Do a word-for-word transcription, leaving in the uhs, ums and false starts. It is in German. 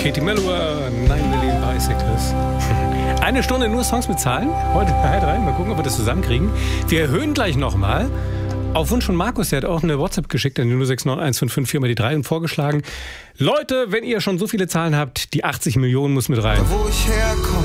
Katie Melua, nine Million Bicycles. Eine Stunde nur Songs mit Zahlen. Heute halt rein, mal gucken, ob wir das zusammenkriegen. Wir erhöhen gleich nochmal. Auf Wunsch von Markus, der hat auch eine WhatsApp geschickt an die null sechs neun eins fünf fünf vier mal die drei und vorgeschlagen: Leute, wenn ihr schon so viele Zahlen habt, die achtzig Millionen muss mit rein. Wo ich herkomme,